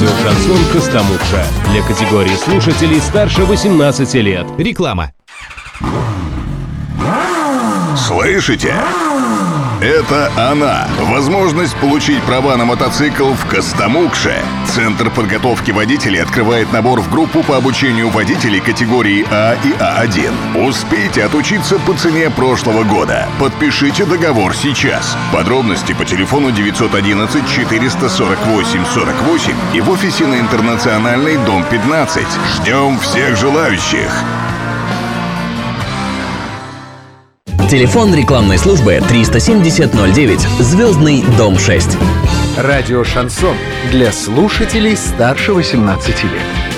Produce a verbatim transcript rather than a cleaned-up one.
Радио «Шансон» Костомукша. Для категории слушателей старше восемнадцати лет. Реклама. Слышите? Это она. Возможность получить права на мотоцикл в Костомукше. Центр подготовки водителей открывает набор в группу по обучению водителей категории А и А один. Успейте отучиться по цене прошлого года. Подпишите договор сейчас. Подробности по телефону девятьсот одиннадцать четыреста сорок восемь сорок восемь и в офисе на Интернациональной, дом пятнадцать. Ждем всех желающих. Телефон рекламной службы триста семьдесят ноль девять, Звездный, дом шесть. Радио «Шансон» для слушателей старше восемнадцати лет.